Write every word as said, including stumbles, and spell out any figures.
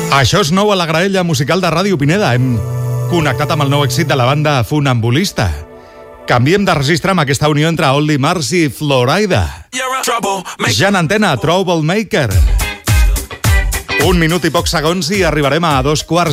Això és nou a la graella musical de Ràdio Pineda. Hem connectat amb el nou èxit de la banda Funambulista. Canviem de registre amb aquesta unió entre Only Mars i Florida. Ja en antena, Troublemaker. Un minut i pocs segons i arribarem a dos quarts